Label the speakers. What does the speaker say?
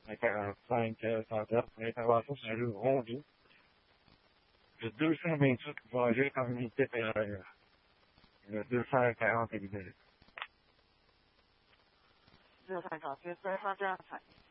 Speaker 1: à 5 centaines, l'intervention c'est un jeu rondé de 228 projets par unité terrestre. Le 240 évidemment.
Speaker 2: 258, 245.